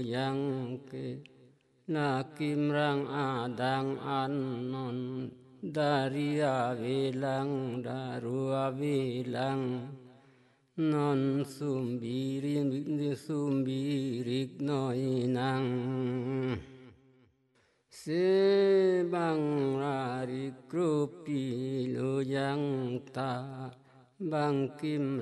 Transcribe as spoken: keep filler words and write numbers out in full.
yang ke na kim rang adang anon dari avilang daru avilang non sumbirin sumbirik noi nang se bang rari krupi lo yang ta bang kim